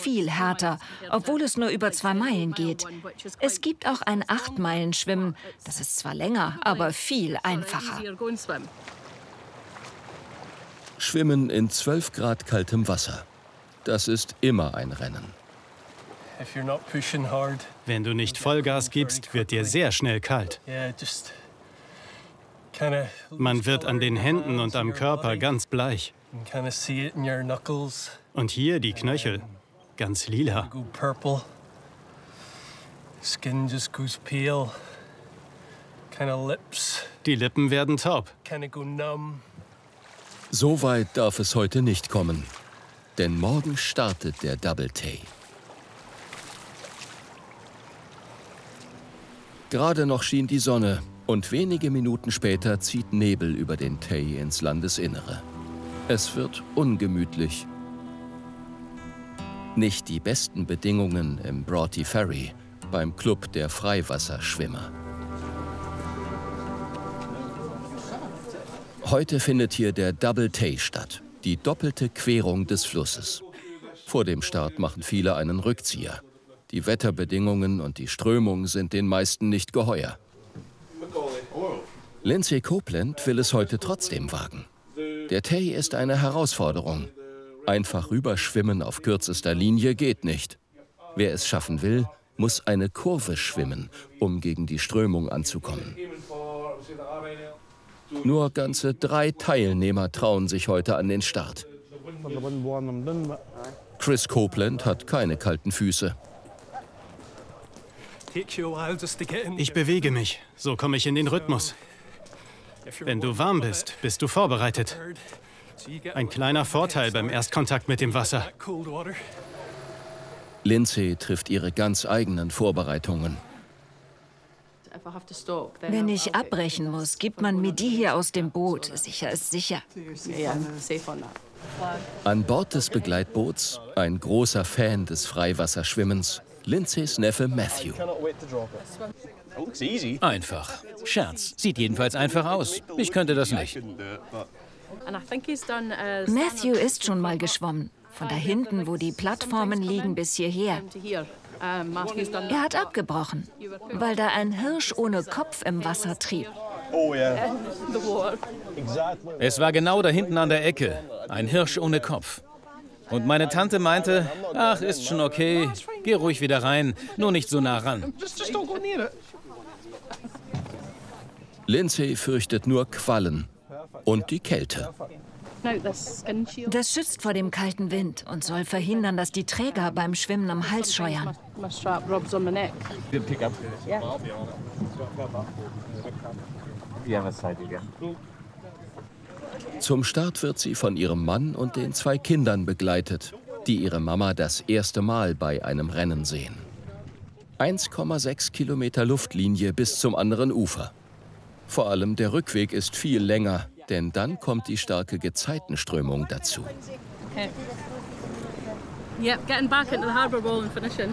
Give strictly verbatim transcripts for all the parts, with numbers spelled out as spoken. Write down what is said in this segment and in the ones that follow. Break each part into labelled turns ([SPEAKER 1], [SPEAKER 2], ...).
[SPEAKER 1] viel härter, obwohl es nur über zwei Meilen geht. Es gibt auch ein acht-Meilen-Schwimmen. Das ist zwar länger, aber viel einfacher.
[SPEAKER 2] Schwimmen in zwölf Grad kaltem Wasser. Das ist immer ein Rennen.
[SPEAKER 3] Wenn du nicht Vollgas gibst, wird dir sehr schnell kalt. Man wird an den Händen und am Körper ganz bleich. Und hier die Knöchel, ganz lila. Die Lippen werden taub.
[SPEAKER 2] So weit darf es heute nicht kommen, denn morgen startet der Double Tay. Gerade noch schien die Sonne und wenige Minuten später zieht Nebel über den Tay ins Landesinnere. Es wird ungemütlich. Nicht die besten Bedingungen im Broughty Ferry, beim Club der Freiwasserschwimmer. Heute findet hier der Double Tay statt, die doppelte Querung des Flusses. Vor dem Start machen viele einen Rückzieher. Die Wetterbedingungen und die Strömung sind den meisten nicht geheuer. Lindsay Copeland will es heute trotzdem wagen. Der Tay ist eine Herausforderung. Einfach rüberschwimmen auf kürzester Linie geht nicht. Wer es schaffen will, muss eine Kurve schwimmen, um gegen die Strömung anzukommen. Nur ganze drei Teilnehmer trauen sich heute an den Start. Chris Copeland hat keine kalten Füße.
[SPEAKER 3] Ich bewege mich, so komme ich in den Rhythmus. Wenn du warm bist, bist du vorbereitet. Ein kleiner Vorteil beim Erstkontakt mit dem Wasser.
[SPEAKER 2] Lindsay trifft ihre ganz eigenen Vorbereitungen.
[SPEAKER 1] Wenn ich abbrechen muss, gibt man mir die hier aus dem Boot. Sicher ist sicher.
[SPEAKER 2] An Bord des Begleitboots, ein großer Fan des Freiwasserschwimmens, Lindsays Neffe Matthew.
[SPEAKER 4] Einfach. Scherz. Sieht jedenfalls einfach aus. Ich könnte das nicht.
[SPEAKER 1] Matthew ist schon mal geschwommen. Von da hinten, wo die Plattformen liegen, bis hierher. Er hat abgebrochen, weil da ein Hirsch ohne Kopf im Wasser trieb.
[SPEAKER 4] Es war genau da hinten an der Ecke. Ein Hirsch ohne Kopf. Und meine Tante meinte, ach, ist schon okay, geh ruhig wieder rein, nur nicht so nah ran.
[SPEAKER 2] Lindsay fürchtet nur Quallen und die Kälte.
[SPEAKER 1] Das schützt vor dem kalten Wind und soll verhindern, dass die Träger beim Schwimmen am Hals scheuern.
[SPEAKER 2] Zum Start wird sie von ihrem Mann und den zwei Kindern begleitet, die ihre Mama das erste Mal bei einem Rennen sehen. eins Komma sechs Kilometer Luftlinie bis zum anderen Ufer. Vor allem der Rückweg ist viel länger, denn dann kommt die starke Gezeitenströmung dazu.
[SPEAKER 5] Okay. Yep, getting back into the harbour wall and finishing.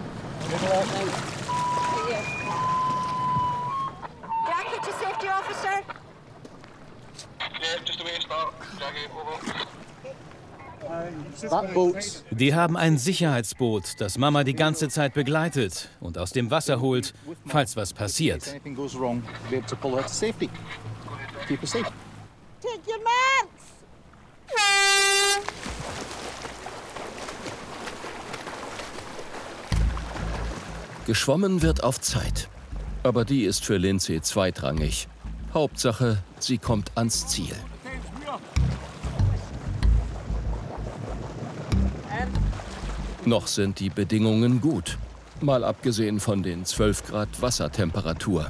[SPEAKER 6] Jacket to safety officer.
[SPEAKER 4] Die haben ein Sicherheitsboot, das Mama die ganze Zeit begleitet und aus dem Wasser holt, falls was passiert.
[SPEAKER 6] Take your mats!
[SPEAKER 2] Geschwommen wird auf Zeit. Aber die ist für Lindsay zweitrangig. Hauptsache, sie kommt ans Ziel. Noch sind die Bedingungen gut. Mal abgesehen von den zwölf Grad Wassertemperatur.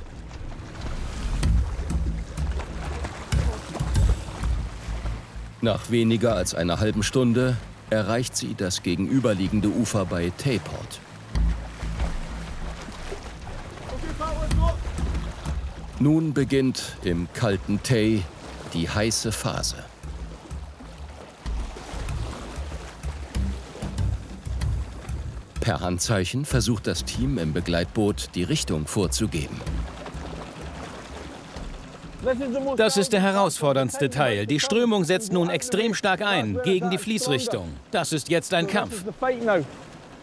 [SPEAKER 2] Nach weniger als einer halben Stunde erreicht sie das gegenüberliegende Ufer bei Tayport. Nun beginnt im kalten Tay die heiße Phase. Per Handzeichen versucht das Team im Begleitboot, die Richtung vorzugeben.
[SPEAKER 4] Das ist der herausforderndste Teil. Die Strömung setzt nun extrem stark ein, gegen die Fließrichtung. Das ist jetzt ein Kampf.